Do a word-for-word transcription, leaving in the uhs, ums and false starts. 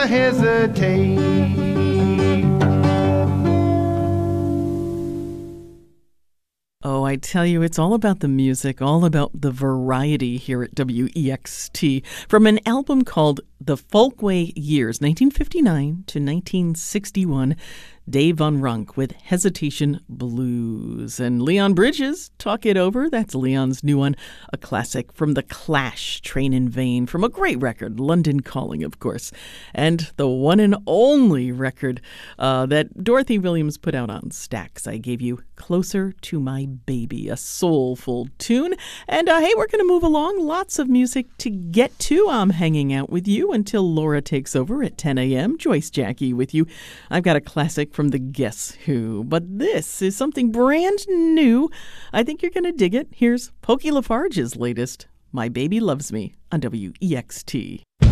hesitate. Oh, I tell you, it's all about the music, all about the variety here at W E X T. From an album called The Folkway Years, nineteen fifty-nine to nineteen sixty-one, Dave Von Runk with Hesitation Blues. And Leon Bridges, Talk It Over. That's Leon's new one, a classic from The Clash, Train in Vain, from a great record, London Calling, of course. And the one and only record uh, that Dorothy Williams put out on Stax. I gave you Closer to My Baby, a soulful tune. And uh, hey, we're going to move along. Lots of music to get to. I'm hanging out with you until Laura takes over at ten a.m. Joyce Jackie with you. I've got a classic from the Guess Who, but this is something brand new. I think you're going to dig it. Here's Pokey Lafarge's latest, My Baby Loves Me, on W E X T.